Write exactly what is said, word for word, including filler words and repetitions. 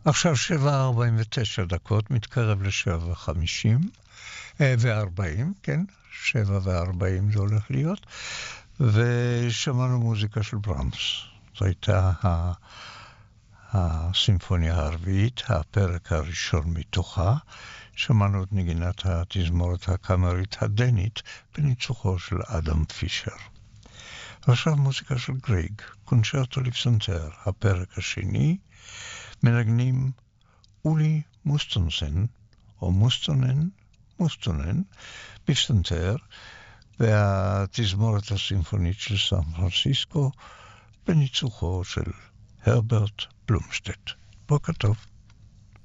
עכשיו שבע ארבעים ותשע דקות, מתקרב לשבע וחמישים, וארבעים, כן, שבע וארבעים זה הולך להיות, ושמענו מוזיקה של ברמס. זו הייתה ה... הסימפוניה הרביעית, הפרק הראשון מתוכה. שמענו את נגינת התזמורת הקאמרית הדנית בניצוחו של אדם פישר. ועכשיו מוזיקה של גרייג, קונצ'רטו לפסנתר, הפרק השני, מנגנים אולי מוסטונסן, או מוסטונן, מוסטונן, בפסנתר, והתזמורת הסימפונית של סן פרנסיסקו, בניצוחו של הרברט בלומשטט. בוקר טוב.